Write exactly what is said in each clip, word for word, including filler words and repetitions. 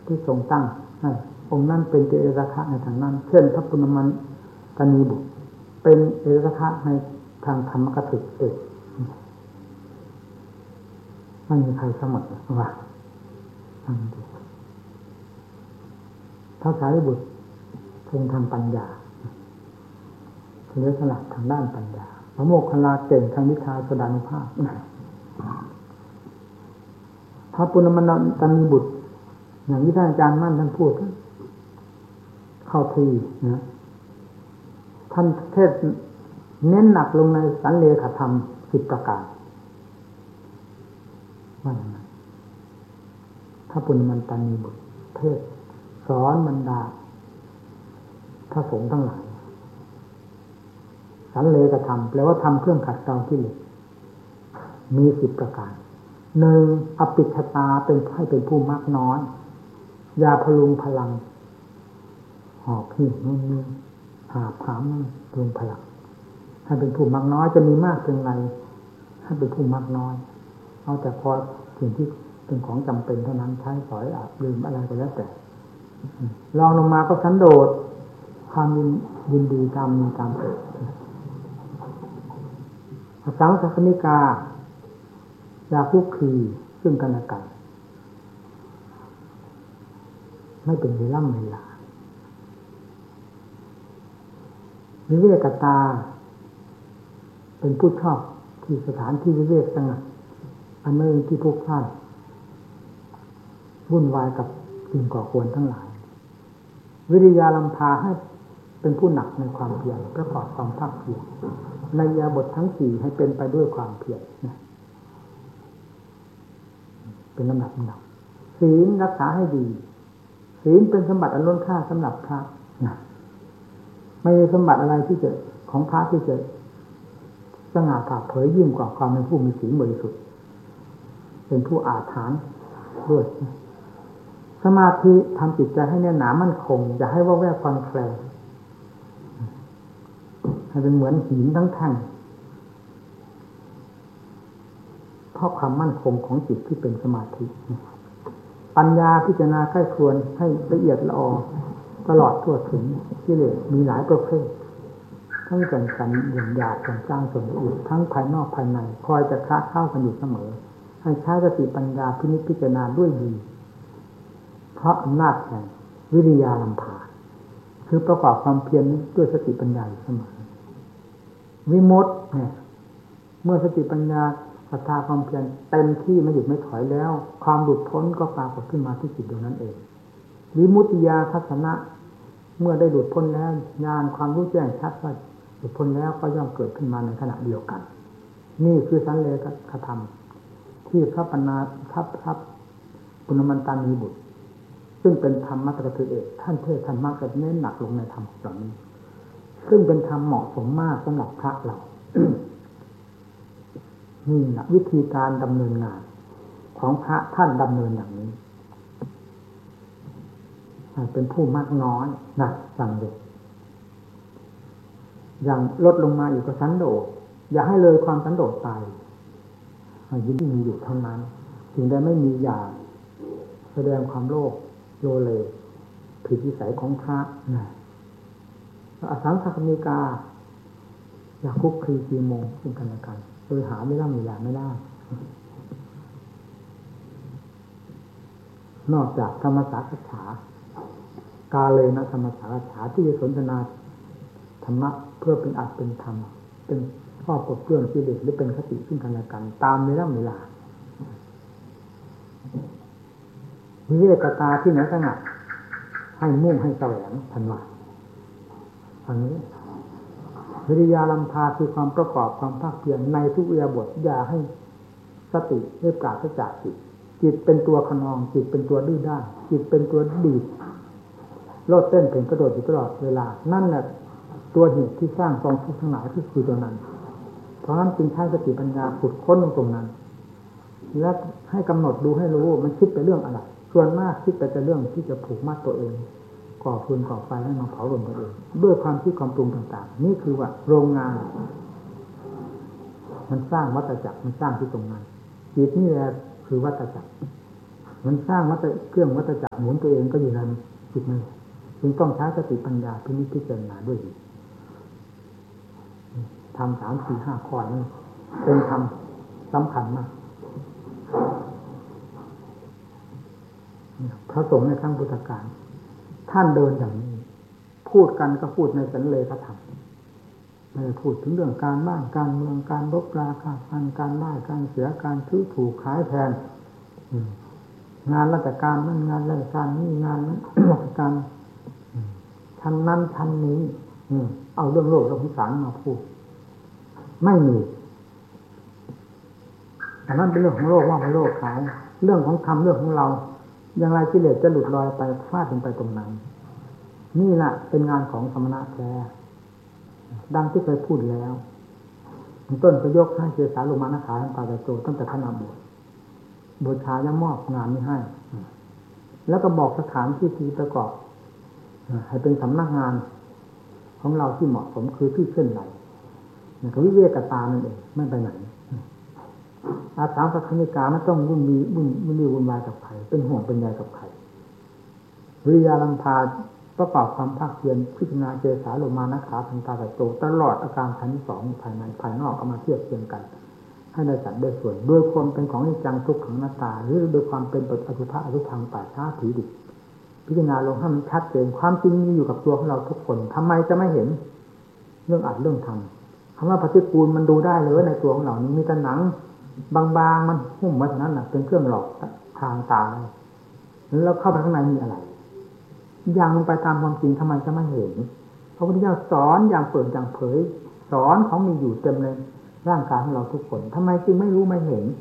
ที่ทรงตั้งให้องค์นั้นเป็นเอราคะในทางนั้นเช่นพระปุณณมันตนีบุตรเป็นเอราคะในทางธรรมกถึกเอกไม่มีใครสมบัติว่าพระสารีบุตรทรงทำปัญญาเฉลียวฉลาดทางด้านปัญญาพระโมคคัลลาเก่งทางวิชาสดานุภาพพระปุณณมันตนีบุตรอย่างที่ท่านอาจารย์มั่นท่านพูดเข้าทีนะท่านเทศเน้นหนักลงในสันเลขธรรมสิบประการว่าอย่างไรพระปุณณมันตนีบุตรเทศสอนบรรดาพระสงฆ์ทั้งหลายสันเลขธรรมแปลว่าทำเครื่องขัดเกลากิเลสมีสิบประการหนึ่งอปิชฌตาเป็นให้เป็นผู้มากน้อยยาพลุงพลังหอบหิ้วนู่นนี่หาผามพลุงพลังให้เป็นผู้มากน้อยจะมีมากเพียงไรให้เป็นผู้มากน้อยเอาแต่พอสิ่งที่เป็นของจำเป็นเท่านั้นใช้สอยอาบลืมอะไรก็แล้วแต่ลองลงมาก็สันโดษความยินยินดีตามมีตามเกิดสังสารนิกาอยากคุกคีซึ่งกันและกันไม่เป็นเวล่ำเวลาวิเวกตาเป็นผู้ชอบที่สถานที่วิเวกสงัดอันไม่ที่พวกท่านวุ่นวายกับสิ่งก่อควรทั้งหลายวิริยาลัมพาให้เป็นผู้หนักในความเพียรประกอบความภาคเพียรในยาบททั้งสี่ให้เป็นไปด้วยความเพียรเป็นลำดับหนักศีลรักษาให้ดีศีลเป็นสมบัติอันล้นค่าสำหรับพระนะไม่มีสมบัติอะไรที่จะของพระที่จะสง่าผ่าเผยยิ่งกว่าความเป็นผู้มีศีลบริสุทธิ์เป็นผู้อาถรรพ์ด้วยสมาธิทำจิตใจให้แน่นหนามั่นคงอย่าให้ว่าแววคลอนแคลงให้เป็นเหมือนหินทั้งแท่งเพราะความมั่นคงของจิตที่เป็นสมาธิปัญญาพิจารณาใกล้ควรให้ละเอียดละออตลอดทั่วถึงกิเลสมีหลายประเภททั้งส่วนกันอย่างหยาบส่วนกลางส่วนละเอียดทั้งภายนอกภายในคอยจะคละเข้ากันอยู่เสมอให้ใช้สติปัญญาพินิจพิจารณาด้วยดีเพราะอำนาจแห่งวิริยาลัมพาคือประกอบความเพียรด้วยสติปัญญาเสมอวิมุตติเนี่ยเมื่อสติปัญญาศรัทธาความเพียรเต็มที่ไม่หยุดไม่ถอยแล้วความหลุดพ้นก็ปรากฏขึ้นมาที่จิตดวงนั้นเองวิมุตติญาณทัศนะเมื่อได้หลุดพ้นแล้วญาณความรู้แจ้งชัดว่าหลุดพ้นแล้วก็ย่อมเกิดขึ้นมาในขณะเดียวกันนี่คือสันเลขธรรมที่พระปัญญาทัพทัพปุณณมันตานีบุตรซึ่งเป็นธรรมมัตตคือเอกท่านเทศธรรมะก็เน้นหนักลงในธรรมเหล่านี้ซึ่งเป็นธรรมเหมาะสมมากสำหรับพระเรา นี่แหละวิธีการดำเนินงานของพระท่านดำเนินอย่างนี้เป็นผู้มากน้อยนะสั่งเด็กอย่างลดลงมาอยู่กับสันโดษอย่าให้เลยความสันโดษไปยินดีมีอยู่เท่านั้นจึงได้ไม่มีอย่างแสดงความโลภโลเลผิดวิสัยของพระนะอสังขารนิกาอยากคุกคีกีโมงซึ่งกันและกันโดยหาไม่ได้เวลาไม่ได้นอกจากธรรมสาขาฉากาเลยนะธรรมสาขาฉาที่จะสนทนาธรรมะเพื่อเป็นอัตเป็นธรรมเป็นข้อปลดเปลื้องกิเลสหรือเป็นคติซึ่งกันและกันตามเวลาเวลาวิเวกตาที่ไหนสงัดให้มุ่งให้แสวงทันว่าอันนี้วิริยาลัมพาคือความประกอบความภาคเพียรในทุกอิริยาบถอย่าให้สติได้ปราศจากจิตจิตเป็นตัวขนองจิตเป็นตัวดื้อด้านจิตเป็นตัวดีดโลดเต้นเพ่งกระโดดอยู่ตลอดเวลานั่นแหละตัวเหตุที่สร้างกองทุกข์ทั้งหลายที่คือตัวนั้นเพราะฉะนั้นจึงใช้สติปัญญาขุดค้นตรงนั้นและให้กำหนดดูให้รู้มันคิดไปเรื่องอะไรส่วนมากคิดไปแต่เรื่องที่จะผูกมัดตัวเองก่อฟืนก่อไฟให้มาเผาลนตัวเองด้วยความคิดความปรุงต่างๆนี่คือว่าโรงงานมันสร้างวัฏจักรมันสร้างที่ตรงนั้นจิตนี่แหละคือวัฏจักรมันสร้างวัฏเครื่องวัฏจักรหมุนตัวเองก็อยู่ในจิตนั่นจึงต้องใช้สติปัญญาพินิจพิจารณาด้วยดีทำสามสี่ห้าข้อนี้เป็นธรรมสำคัญมากพระสงฆ์ในครั้งพุทธกาลท่านเดินอย่างนี้พูดกันก็พูดในสันเลขธรรมไม่ได้พูดถึงเรื่องการบ้านการเมืองการรบราฆ่าฟันการได้การเสียการซื้อถูกขายแพงงานราชการนั่นงานราชการนี่งานราชการชั้นนั้นชั้นนี้เอาเรื่องโลกเรื่องสงสารมาพูดไม่มีแต่นั่นเป็นเรื่องของโลกว่าเป็นโลกขายเรื่องของธรรมเรื่องของเราอย่างไรกิเลสจะหลุดลอยไปฟาดลงไปตรงนั้นนี่แหละเป็นงานของสมณะแท้ดังที่เคยพูดแล้วต้นประยกให้เจสาโลมานะขาตั้งแต่โตตั้งแต่ขณะบวชบูชายังมอบงานนี้ให้แล้วก็บอกสถานที่ที่ประกอบให้เป็นสำนักงานของเราที่เหมาะสมคือที่เส้นไหลนี่ก็วิเวกตานั่นเองไม่ไปไหนอาสาสักขณิกาไม่ต้องวุ่นวีวุ่นวุ่นวีวุ่นวายกับใครเป็นห่วงเป็นใยกับใครวิริยาลัมพาประกอบความภาคเพียรพิจารณาเจสาโลมานะขาทันตาโตตลอดอาการชั้นสองภายในภายนอกเอามาเทียบเทียงกันให้ได้จัดได้ส่วนด้วยความเป็นของนิจจังทุกขังอนัตตาหรือโดยความเป็นปฏิอสุภะอสุพังป่าช้าผีดิบพิจารณาลงให้มันชัดเจนความจริงมีอยู่กับตัวของเราทุกคนทำไมจะไม่เห็นเรื่องอัดเรื่องทำคำว่าปฏิกูลมันดูได้เลยในตัวของเรานี้มีแต่หนังบางๆมันหุ้มไว้เท่านั้นน่ะเป็นเครื่องหลอกทางตาแล้วเข้าไปข้างในมีอะไรอย่างลงไปตามความจริงทำไมจะไม่เห็นพระพุทธเจ้าสอนอย่างเปิดอย่างเผยสอนของมีอยู่เต็มในร่างกายของเราทุกคนทำไมจึงไม่รู้ไม่เห็น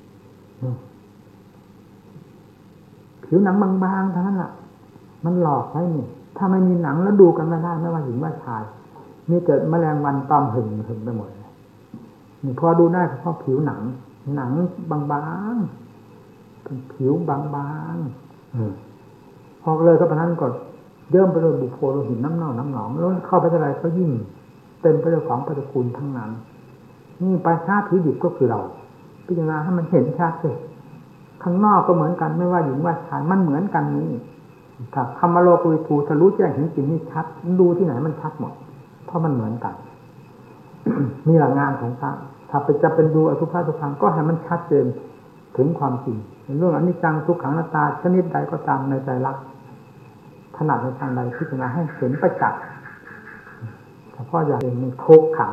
ผิวหนังบางๆเท่านั้นแหละมันหลอกไว้นี่ถ้าไม่มีหนังแล้วดูกันไม่ได้ไม่ว่าหญิงว่าชายมีเกิดแมลงวันตอมหึงหึงไปหมดเลยนี่พอดูได้เฉพาะผิวหนังหนังบางๆเป็นผิวบางๆพอเลยก็ปะนั้นก็เยิ่มไปด้วยบุโพโลหิตน้ำเน่าน้ำหนองแล้วเข้าไปเท่าไรก็ยิ่งเต็มไปด้วยของปฏิกูลทั้งนั้นนี่ปลาชาผีดิบก็คือเราพิจารณาให้มันเห็นชัดเลยข้างนอกก็เหมือนกันไม่ว่าหญิงว่าชายมันเหมือนกันนี้ถ้าธรรมโลกุวิทูทะลุแจ้งเห็นจริงนี่ชัดดูที่ไหนมันชัดหมดเพราะมันเหมือนกัน นี่แหละงานของพระถ้าไปจะเป็นดูอสุภะทุกครั้งก็ให้มันชัดเจนถึงความจริงเรื่องอนิจจังทุกขังอนัตตาชนิดใดก็ตามในใจรักถนัดในทางใดพิจารณาให้เห็นประจักษ์เฉพาะอย่างเองมันทุกขัง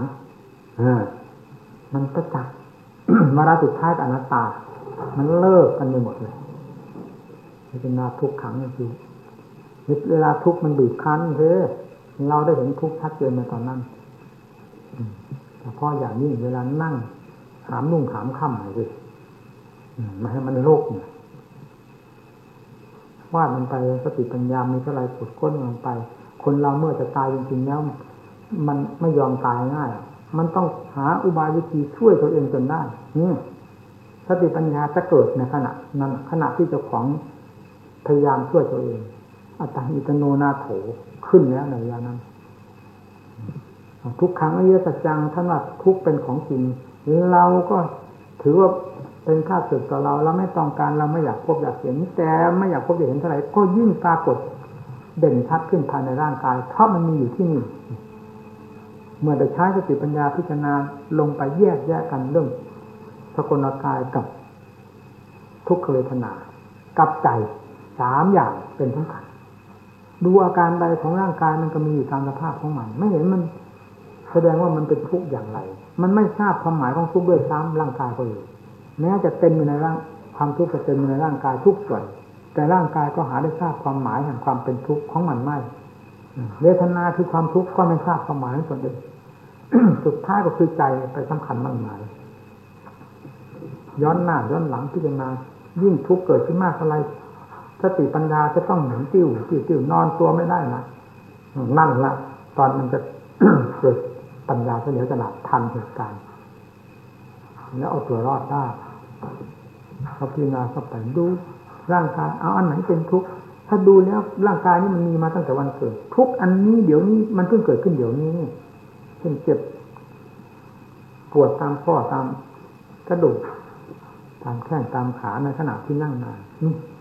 มันประจักษ์ วาระสุดท้ายอนัตตามันเลิกกันไปหมดเลยพิจารณาทุกขังนี่คือเวลาทุกมันบีบคั้นเฮ้เราได้เห็นทุกชัดเจนในตอนนั้นเฉพาะอย่างนี้เวลานั่งหามนุ่งหามค่ำเลยมาให้มันโลกเนี่ยวาดมันไปสติปัญญามีเท่าไรขุดค้นมันไปคนเราเมื่อจะตายจริงๆแล้วมันไม่ยอมตายง่ายมันต้องหาอุบายวิธีช่วยตัวเองจนได้นี่สติปัญญาจะเกิดในขณะนั้นขณะที่เจ้าของพยายามช่วยตัวเองอัตตาหิตโนนาโถขึ้นแล้วในเวลานั้นทุกครั้งอริยสัจจังท่านว่าทุกเป็นของจริงเราก็ถือว่าเป็นค่าศึกต่อเราเราไม่ต้องการเราไม่อยากพบอยากเห็นแต่ไม่อยากพบอยากเห็นเท่าไหร่ก็ยิ่งปรากฏเด่นชัดขึ้นภายในร่างกายเพราะมันมีอยู่ที่นี่เมื่อได้ใช้สติปัญญาพิจารณาลงไปแยกแยกกันเรื่องสกลกายกับทุกขเวทนากับใจสามอย่างเป็นสำคัญดูอาการใดของร่างกายมันก็มีอยู่ตามสภาพของมันไม่เห็นมันแสดงว่ามันเป็นทุกข์อย่างไรมันไม่ทราบความหมายของทุกข์ด้วยซ้ำร่างกายก็อยู่แม้จะเต็มอยู่ในร่างความทุกข์จะเต็มอยู่ในร่างกายทุกส่วนแต่ร่างกายก็หาได้ทราบความหมายแห่งความเป็นทุกข์ของมันไม่เวทนาคือความทุกข์ก็ไม่ทราบความหมายส่วนเดียว สุดท้ายก็คือใจไปสำคัญมากมายย้อนหน้าย้อนหลังพิจารณายิ่งทุกข์เกิดขึ้นมากเท่าไรสติปัญญาจะต้องหมุนติ้วติ้วติ้วนอนตัวไม่ได้นะนั่นละตอนมันจะ เกิดปัญญาเฉลียวฉลาดทันเหตุการณ์แล้วเอาตัวรอดได้เขาพิจารณาเข้าไปดูร่างกายเอาอันไหนเป็นทุกข์ถ้าดูแล้วร่างกายนี้มันมีมาตั้งแต่วันเกิดทุกอันนี้เดี๋ยวนี้มันเพิ่งเกิดขึ้นเดี๋ยวนี้เช่นเจ็บปวดตามข้อตามกระดูกตามแข้งตามขาในขณะที่นั่งนาน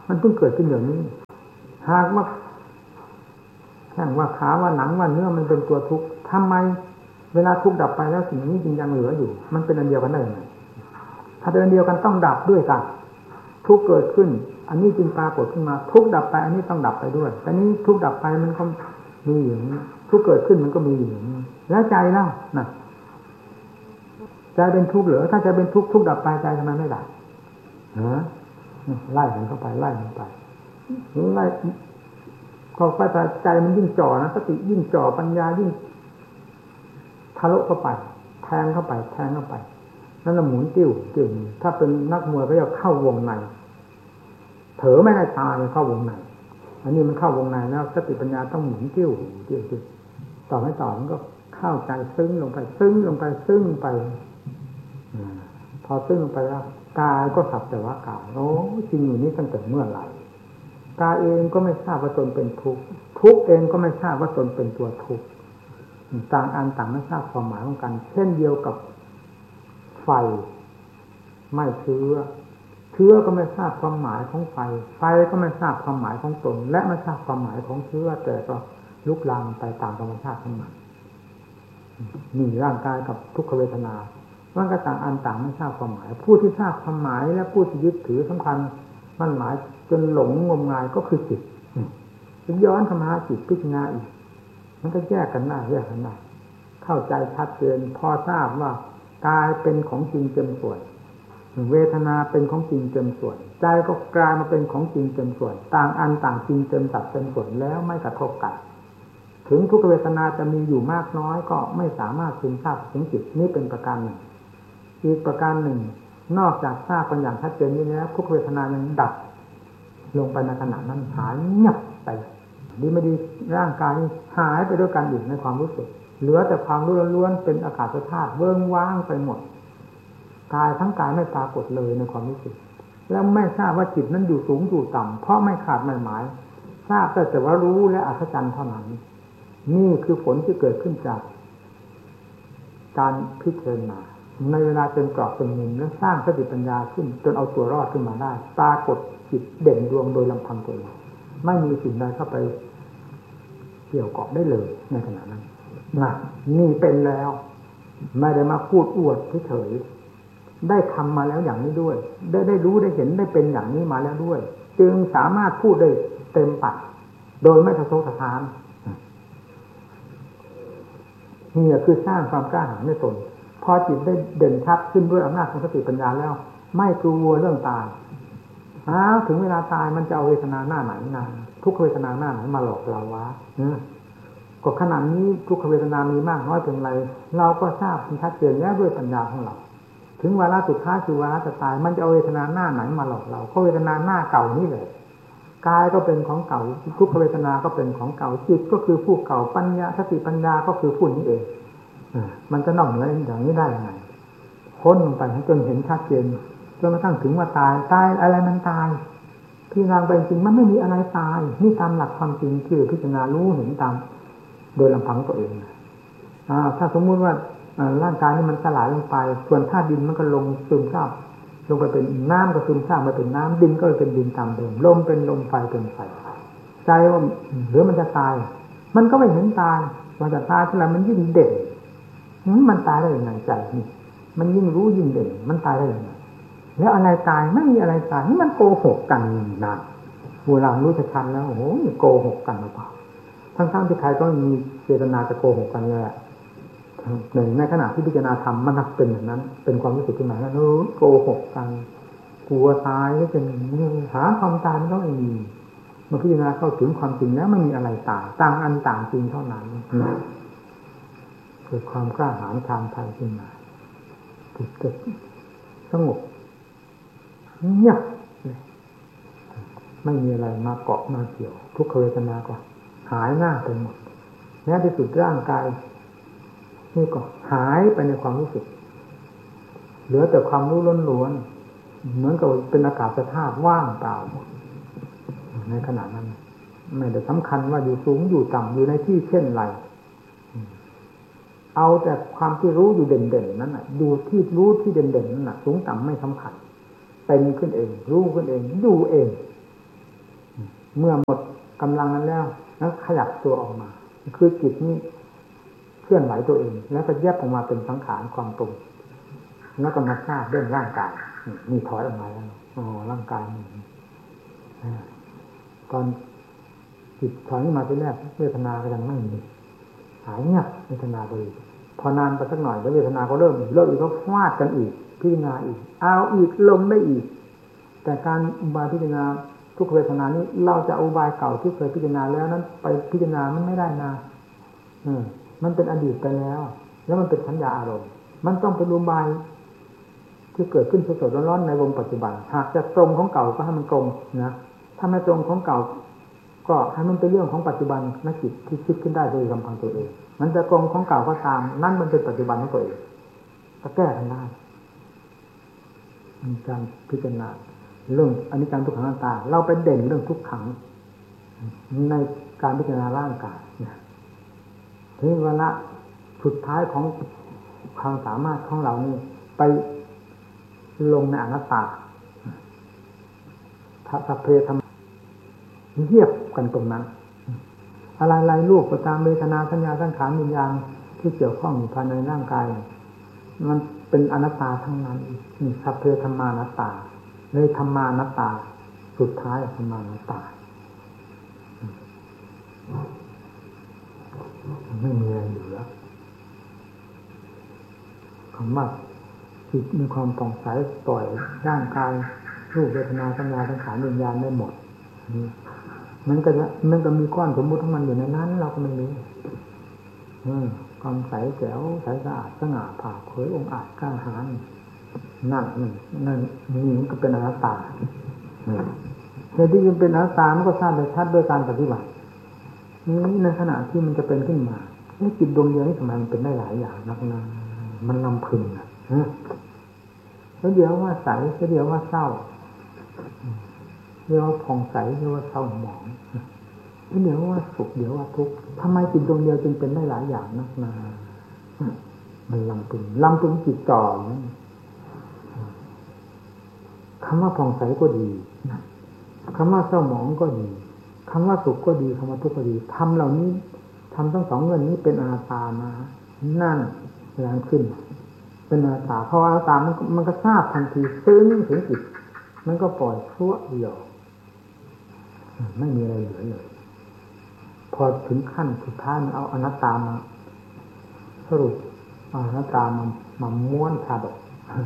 มันเพิ่งเกิดขึ้นเดี๋ยวนี้หากว่าแข้งว่าขาว่าหนังว่าเนื้อมันเป็นตัวทุกข์ทำไมเวลาทุกข์ดับไปแล้วสิ่งนี้จึงยังเหลืออยู่มันเป็นอันเดียวกันได้ไหมถ้าเป็นอันเดียวกันต้องดับด้วยกันทุกข์เกิดขึ้นอันนี้จึงปรากฏขึ้นมาทุกข์ดับไปอันนี้ต้องดับไปด้วยแต่นี้ทุกข์ดับไปมันก็มีอย่างนี้ทุกข์เกิดขึ้นมันก็มีอย่างนี้แล้วใจเล่าน่ะใจเป็นทุกข์เหรอถ้าใจเป็นทุกข์ทุกข์ดับไปใจทำไมไม่ดับฮะไล่มันเข้าไปไล่มันไปไล่พอไปใจมันยิ่งจ่อนะสติยิ่งจ่อปัญญายิ่งทะลุเข้าไปแทงเข้าไปแทงเข้าไปนั่นละหมุนติ้วติ้วถ้าเป็นนักมวยก็จะเข้าวงในเถอไม่ได้ตายเข้าวงในอันนี้มันเข้าวงในแล้วสติปัญญาต้องหมุนติ้วติ้วติ้วต่อไม่ต่อมันก็เข้าใจซึ้งลงไปซึ้งลงไปซึ้งไปพอซึ้งลงไปแล้วกายก็สับแต่ว่ากายโอ้จริงอยู่นี้ตั้งแต่เมื่อไหร่กายเองก็ไม่ทราบว่าตนเป็นทุกข์ทุกข์เองก็ไม่ทราบว่าตนเป็นตัวทุกข์ต่างอันต่างไม่ทราบความหมายของกันเช่นเดียวกับไฟไม่เชื้อเชื้อก็ไม่ทราบความหมายของไฟไฟก็ไม่ทราบความหมายของตนและไม่ทราบความหมายของเชื้อแต่ก็ลุกลามไปตามธรรมชาติของมันนี่ร่างกายกับทุกขเวทนามันก็ต่างอันต่างไม่ทราบความหมายผู้ที่ทราบความหมายและผู้ที่ยึดถือสำคัญมั่นหมายจนหลงงมงายก็คือจิตย้อนธรรมะจิตพิจารณาอีกมันก็แยกกันได้แยกกันได้เข้าใจชัดเจนพอทราบว่ากายเป็นของจริงเต็มส่วนเวทนาเป็นของจริงเต็มส่วนใจก็กลายมาเป็นของจริงเต็มส่วนต่างอันต่างจริงเต็มสัดเต็มส่วนแล้วไม่กระทบกันถึงทุกขเวทนาจะมีอยู่มากน้อยก็ไม่สามารถซึมซาบถึงจิตนี่เป็นประการหนึ่งอีกประการหนึ่งนอกจากทราบกันอย่างชัดเจนนี้แล้วทุกเวทนายังดับลงไปในขณะนั้นหายเงียบไปดีไม่ดีร่างกายหายไปด้วยกันอีกในความรู้สึกเหลือแต่ความรู้ล้วนๆเป็นอากาศธาตุเวิ้งว้างไปหมดกายทั้งกายไม่ปรากฏเลยในความรู้สึกแล้วไม่ทราบว่าจิตนั้นอยู่สูงอยู่ต่ำเพราะไม่ขาดไม่หมายทราบแต่แต่ว่ารู้และอัศจรรย์เท่านั้นนี่คือผลที่เกิดขึ้นจากการพิจารณาในเวลาเป็นกรอบเป็นมุมและสร้างสติปัญญาขึ้นจนเอาตัวรอดขึ้นมาได้ปรากฏจิตเด่นดวงโดยลำพังตัวเองไม่มีสิ่งใดเข้าไปเกี่ยวเกาะได้เลยในขณะนั้นนะนี่เป็นแล้วไม่ได้มาพูดอวดเฉยๆได้ทำมาแล้วอย่างนี้ด้วยได้ได้รู้ได้เห็นได้เป็นอย่างนี้มาแล้วด้วยจึงสามารถพูดได้เต็มปากโดยไม่สะทกสะท้านนี่คือสร้างความกล้าหาญในตนพอจิตได้เด่นชัดขึ้นด้วยอำนาจของสติปัญญาแล้วไม่กลัวเรื่องตายอ้าวถึงเวลาตายมันจะเอาเวทนาหน้าไหนนะทุกเวทนาหน้าไหนมาหลอกเราวะเนี่ยก็ขนาดนี้ทุกเวทนามีมากน้อยเพียงไรเราก็ทราบชัดเจนแล้วด้วยปัญญาของเราถึงเวลาสุดท้ายคือเวลาจะตายมันจะเอาเวทนาหน้าไหนมาหลอกเราก็เวทนาหน้าเก่านี่เลยกายก็เป็นของเก่าทุกเวทนาก็เป็นของเก่าจิตก็คือผู้เก่าปัญญาสติปัญญาก็คือผู้นี้เองมันจะนอกเหนืออย่างนี้ได้ยังไงค้นลงไปจนเห็นชัดเจนจนกระทั่งถึงว่าตายตายอะไรมันตายที่นางเป็นจริงมันไม่มีอะไรตายนี่ตามหลักความจริงที่พิจารณารู้เห็นตามโดยลำพังตัวเองอ่าถ้าสมมุติว่าร่างกายนี่มันสลายลงไปส่วนธาตุดินมันก็ลงซึมซาบลงไปเป็นน้ำก็ซึมซาบมาเป็นน้ำดินก็เป็นดินตามเดิมลมเป็นลมไฟเป็นไฟใจว่าหรือมันจะตายมันก็ไม่เห็นตายมันจะตายเท่าไหร่มันยิ่งเด่นมันตายได้ยังไงใจนี่มันยิ่งรู้ยิ่งเด่นมันตายได้ยังไงแล้วอะไรตายไม่มีอะไรตายนี่มันโกหกกันนะโบราณรู้ชัดๆแล้วโอ้โหโกหกกันหรือเปล่าทั้งๆที่ใครก็มีเจตนาจะโกหกกันเลยหนึ่งในขณะที่พิจารณาธรรมมันนักเป็นอย่างนั้นเป็นความรู้สึกขึ้นมาแล้วโอ้โกหกกันกลัวตายก็เป็นหาความตายไม่ต้องมีมันพิจารณาเข้าถึงความจริงแล้วไม่มีอะไรตายต่างอันต่างจริงเท่านั้นเกิดความกล้าหาญทางไทยขึ้นมาจิตเกิดสงบเงียบไม่มีอะไรมาเกาะมาเกี่ยวทุกขเวทนาก็หายหน้าไปหมดแม้ที่สุดร่างกายนี่ก็หายไปในความรู้สึกเหลือแต่ความรู้ล้วนๆเหมือนกับเป็นอากาศธาตุว่างเปล่าในขณะนั้นไม่ได้สำคัญว่าอยู่สูงอยู่ต่ำอยู่ในที่เช่นไรเอาแต่ความที่รู้อยู่เด่นๆนั้นน่ะดูที่รู้ที่เด่นๆนั้นน่ะสูงต่ำไม่สำคัญเป็นขึ้นเองรู้ขึ้นเองอยู่เองเมื่อหมดกำลังนั้นแล้วแล้วขยับตัวออกมาคือจิตนี้เคลื่อนไหวตัวเองแล้วก็แยกออกมาเป็นสังขารความปรุงแล้วก็มาทราบเรื่องร่างกายนี่ถอยออกมาแล้วอ๋อร่างกายนี่ตอนจิตถอยมาที่แรกเวทนาก็ยังไม่มีหายเงียบเวทนาเลยพอนานไปสักหน่อยแล้วเวทนาก็เริ่มอีกเริ่มอีกก็ฟาดกันอีกพิจารณาอีกเอาอีกลมได้อีกแต่การอุบายพิจารณาทุกเวทนานี้เราจะอุบายเก่าที่เคยพิจารณาแล้วนั้นไปพิจารณามันไม่ได้นะอืมมันเป็นอดีตไปแล้วแล้วมันเป็นสัญญาอารมณ์มันต้องเป็นอุบายที่เกิดขึ้นสดๆร้อนๆในวงปัจจุบันหากจะตรงของเก่าก็ให้มันตรงนะถ้าไม่ตรงของเก่าก็ให้มันเป็นเรื่องของปัจจุบันนักจิตที่คิดขึ้นได้โดยลำพังตัวเองมันจะตรงของเก่าก็ตามนั่นมันเป็นปัจจุบันของตัวเองก็แก้กันได้มีการพิจารณาเรื่องอนิจจังทุกขังอนัตตาเราไปเด่นเรื่องทุกขังในการพิจารณาร่างกายถึงเวลาสุดท้ายของความสามารถของเรานี่ไปลงในอนัตตาสัพเพธรรมเทียบกันตรงนั้นอะไรๆรูปก็ตามเวทนาสัญญาสังขารวิญญาณที่เกี่ยวข้องอยู่ภายในร่างกายมันเป็นอนัตตาทั้งนั้นนี่สัพเพธรรมานัตตาเลยธรรมานัตตาสุดท้ายธรรมานัตตาไม่มีอะไรเหลือคำว่าจิตมีความผ่องใสปล่อยร่างกายรูปเวทนาสัญญาสังขารวิญญาณได้หมดมันก็จะมันก็มีก้อนสมมุติของมันอยู่ในนั้นเราก็ไม่รู้ความใสแจ๋วใสสะอาดสง่าผ่าเผยองค์อาจกล้าหาญนั่นนั่นนั่นนี่มันก็เป็นอนัตตาเหตุที่มันเป็นอนัตตามันก็ทราบได้ชัดด้วยการปฏิบัตินี่ในขณะที่มันจะเป็นขึ้นมานี่จิตดวงเดียวนี่ทำไมมันเป็นได้หลายอย่างนักนะมันลำพึงนะแล้วเดี๋ยวว่าใสแล้วเดี๋ยวว่าเศร้าเดี๋ยวว่าผ่องใสเดี๋ยวว่าเศร้าหมองแล้วเดี๋ยวว่าสุขเดี๋ยวว่าทุกข์ทำไมจิตดวงเดียวจึงเป็นได้หลายอย่างนักนะมันลำพึงลำพึงจิตจ่อคำว่าผ่องใสก็ดีคำว่าเศร้าหมองก็ดีคำว่าสุขก็ดีคำว่าทุกข์ก็ดีทำเหล่านี้ทำทั้งสองเรื่องนี้เป็นอนัตตานะนั่นแรงขึ้นเป็นอนัตตาเพราะอนัตตามันมันก็ทราบทันทีซึ้งถึงจิตมันก็ปล่อยชั่วเดียวไม่มีอะไรเหลือเลยพอถึงขั้นสุดท้ายมันเอาอนัตตามาสรุปเอาอนัตตามามาม้วนชาดก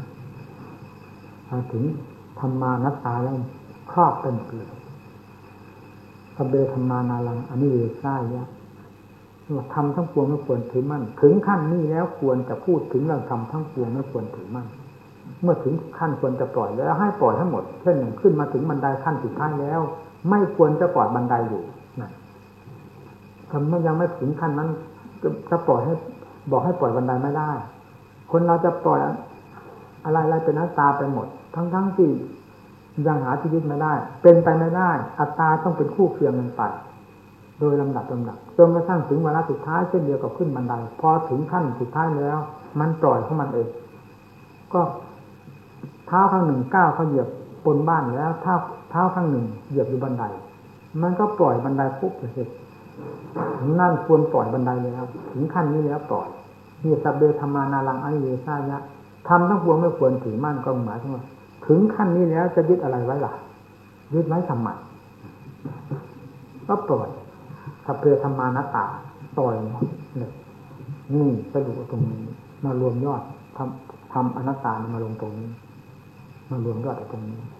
มาถึงธรรมานัตตาแล้วครอบเป็นเปลือกสัพเพธรรมานารังอนิเวสายะทำทั้งปวงไม่ควรถือมั่นถึงขั้นนี้แล้วควรจะพูดถึงเรื่องทำทั้งปวงไม่ควรถือมั่นเมื่อถึงขั้นควรจะปล่อยแล้วให้ปล่อยทั้งหมดเช่นหนึ่งขึ้นมาถึงบันไดขั้นสุดท้ายแล้วไม่ควรจะปล่อยบันไดอยู่นั่นถ้ามันยังไม่ถึงขั้นนั้นจะปล่อยให้บอกให้ปล่อยบันไดไม่ได้คนเราจะปล่อยอะไรอะไรเป็นอนัตตาไปหมดทั้งทั้งที่ยังหาที่ยึดไม่ได้เป็นไปไม่ได้อัตตาต้องเป็นคู่เคียงกันไปโดยลำดับลำดับจนกระทั่งถึงวาระสุดท้ายเช่นเดียวกับขึ้นบันไดพอถึงขั้นสุดท้ายแล้วมันปล่อยของมันเองก็เท้าข้างหนึ่งก้าวเขาเหยียบบนบ้านแล้วเท้าเท้าข้างหนึ่งเหยียบอยู่บันไดมันก็ปล่อยบันไดปุ๊บเลยนั่นควรปล่อยบันไดแล้วถึงขั้นนี้แล้วปล่อยนี่สัพเพธรรมานารังอนิเวสายะทำทั้งปวงไม่ควรถือมั่นก็หมายถึงว่าถึงขั้นนี้แล้วจะยึดอะไรไว้ล่ะยึดไว้ทำไมก็ปล่อยสัพเพธรรมานัตตาปล่อยเนี่ยนี่สรุปตรงนี้มารวมยอดทำทำอนัตตามาลงตรงนี้มารวมยอดตรงนี้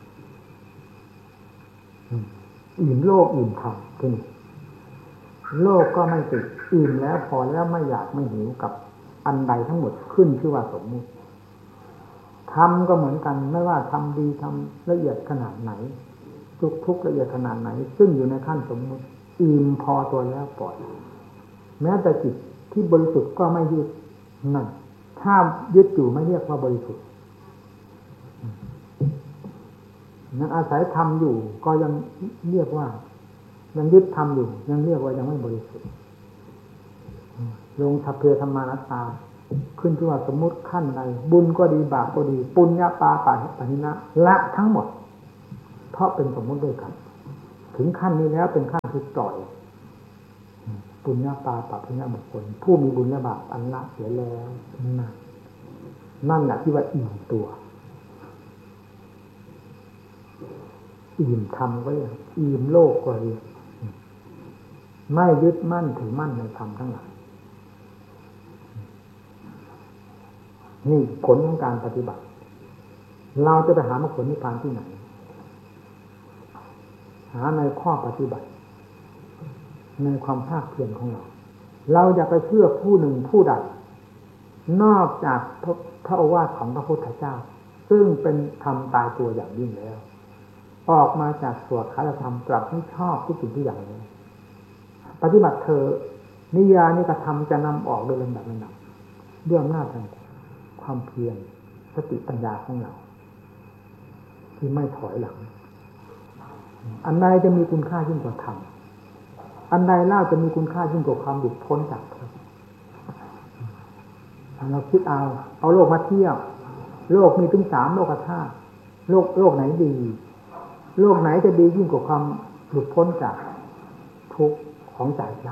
อิ่มโลกอิ่มธรรมที่นี่โลกก็ไม่ติดอิ่มแล้วพอแล้วไม่อยากไม่หิวกับอันใดทั้งหมดขึ้นชื่อว่าสมมุติทำก็เหมือนกันไม่ว่าทำดีทำละเอียดขนาดไหนทุกทุกละเอียดขนาดไหนซึ่งอยู่ในขั้นสมมุติอิ่มพอตัวแล้วปล่อยแม้แต่จิตที่บริสุทธิ์ก็ไม่ยึดนั่นถ้ายึดอยู่ไม่เรียกว่าบริสุทธิ์ยังอาศัยทำอยู่ก็ยังเรียกว่ายังยึดทำอยู่ยังเรียกว่ายังไม่บริสุทธิ์ลงสัพเพธรรมานัตตาขึ้นที่ว่าสมมุติขั้นใดบุญก็ดีบาปก็ดีปุญญาปาปะปะหินะละทั้งหมดเพราะเป็นสมมุติด้วยกันพถึงขั้นนี้แล้วเป็นขั้นที่ปล่อยปุญญาปาปะปุญญาบุคคลผู้มีบุญและบาปอันละเสียแล้วนั่นนั่นแหละที่ว่าอิ่มตัวอิ่มธรรมก็อย่างอิ่มโลกก็เรียกไม่ยึดมั่นถือมั่นในธรรมทั้งหลายนี่ผลของการปฏิบัติเราจะไปหามรรคผลนิพพานที่ไหนหาในข้อปฏิบัติในความภาคเพียรของเราเราอย่าไปเชื่อผู้หนึ่งผู้ใดนอกจากพระพระโอวาทของพระพุทธเจ้าซึ่งเป็นธรรมตายตัวอย่างยิ่งแล้วออกมาจากสวดคาถธรรมตรัสให้ชอบทุกสิ่งทุกอย่างเลยปฏิบัติเธอนิยานิกระทำจะนำออกโดยลำดับลำดับด้วยอำนาจแห่งความเพียรสติปัญญาของเราที่ไม่ถอยหลังอันใดจะมีคุณค่ายิ่งกว่าธรรมอันใดเล่าจะมีคุณค่ายิ่งกว่าความหลุดพ้นจากทุกข์เราคิดเอาเอาโลกมาเทียบโลกมีถึงสามโลกธาตุโลกโลกไหนดีโลกไหนจะดียิ่งกว่าความหลุดพ้นจากทุกข์ของใจล่ะ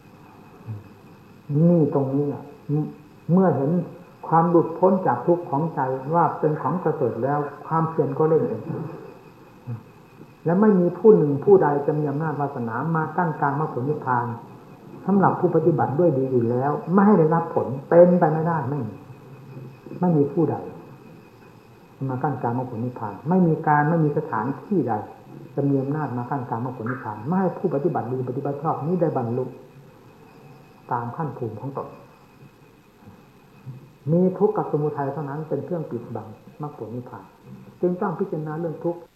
นี่ตรงนี้แหละเมื่อเห็นความหลุดพ้นจากทุกข์ของใจว่าเป็นของประเสริฐแล้วความเพียรก็เล่นเองและไม่มีผู้หนึ่งผู้ใดจะมีอำนาจวาสนามากั้นกลางมรรคผลนิพพานสำหรับผู้ปฏิบัติด้วยดีอยู่แล้วไม่ให้ได้รับผลเป็นไปไม่ได้ไม่มีไม่มีผู้ใดมากั้นกลางมรรคผลนิพพานไม่มีการไม่มีสถานที่ใดจะมีอำนาจมากั้นกลางมรรคผลนิพพานไม่ให้ผู้ปฏิบัติดีปฏิบัติชอบนี้ได้บรรลุตามขั้นภูมิของตนมีทุกข์กับสมุทัยเท่านั้นเป็นเครื่องปิดบังมรรคผลนิพพานจึงต้องพิจารณาเรื่องทุกข์